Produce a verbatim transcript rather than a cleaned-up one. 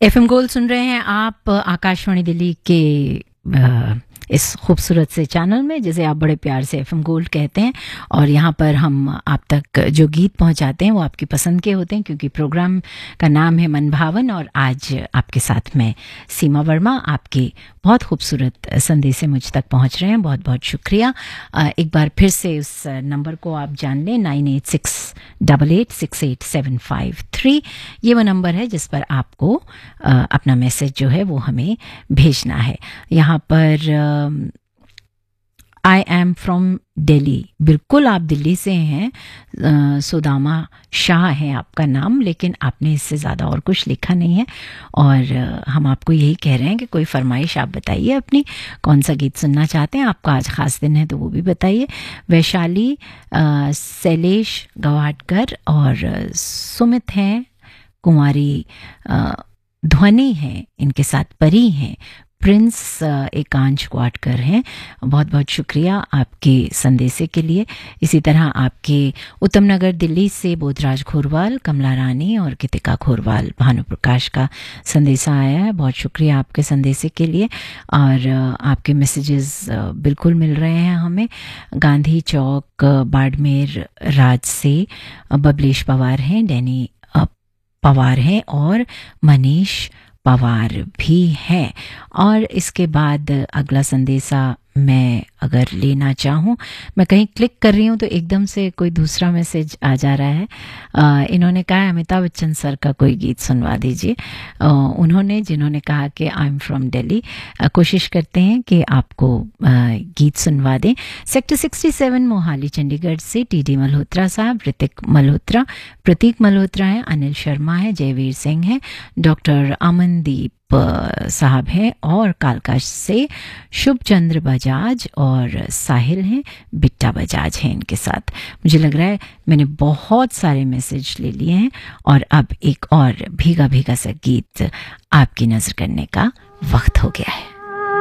FM gold सुन रहे हैं आप आकाशवाणी दिल्ली के आ, इस खूबसूरत से चैनल में, जिसे आप बड़े प्यार से एफएम गोल्ड कहते हैं। और यहाँ पर हम आप तक जो गीत पहुँचाते हैं वो आपकी पसंद के होते हैं, क्योंकि प्रोग्राम का नाम है मन भावन। और आज आपके साथ मैं सीमा वर्मा, आपके बहुत खूबसूरत संदेशे मुझ तक पहुँच रहे हैं, बहुत बहुत शुक्रिया। एक बार फिर से उस नंबर को आप जान लें, nine eight six double eight six eight seven five three. ये वो नंबर है जिस पर आपको अपना मैसेज जो है वो हमें भेजना है। यहाँ पर आई एम फ्रॉम दिल्ली, बिल्कुल आप दिल्ली से हैं। uh, सुदामा शाह है आपका नाम, लेकिन आपने इससे ज़्यादा और कुछ लिखा नहीं है। और uh, हम आपको यही कह रहे हैं कि कोई फरमाइश आप बताइए अपनी, कौन सा गीत सुनना चाहते हैं। आपका आज ख़ास दिन है तो वो भी बताइए। वैशाली, uh, शैलेश गवाटकर और uh, सुमित हैं, कुमारी uh, ध्वनि हैं, इनके साथ परी हैं, प्रिंस एकांश क्वाटकर हैं। बहुत बहुत शुक्रिया आपके संदेशे के लिए। इसी तरह आपके उत्तम नगर दिल्ली से बोधराज खोरवाल, कमला रानी और कितिका खोरवाल, भानु प्रकाश का संदेशा आया है। बहुत शुक्रिया आपके संदेशे के लिए। और आपके मैसेजेस बिल्कुल मिल रहे हैं हमें। गांधी चौक बाड़मेर राज से बबलेश पवार हैं, डैनी पवार हैं और मनीष पवार भी हैं। और इसके बाद अगला संदेशा मैं अगर लेना चाहूँ, मैं कहीं क्लिक कर रही हूँ तो एकदम से कोई दूसरा मैसेज आ जा रहा है। आ, इन्होंने कहा अमिताभ बच्चन सर का कोई गीत सुनवा दीजिए। उन्होंने जिन्होंने कहा कि आई एम फ्रॉम दिल्ली, कोशिश करते हैं कि आपको आ, गीत सुनवा दें। Sector sixty seven Mohali Chandigarh से टी डी मल्होत्रा साहब, ऋतिक मल्होत्रा, प्रतीक मल्होत्रा है, अनिल शर्मा है, जयवीर सिंह है, डॉक्टर अमनदीप साहब हैं, और कालका से शुभ चंद्र बजाज और साहिल हैं, बिट्टा बजाज हैं इनके साथ। मुझे लग रहा है मैंने बहुत सारे मैसेज ले लिए हैं और अब एक और भीगा भीगा सा गीत आपकी नजर करने का वक्त हो गया है।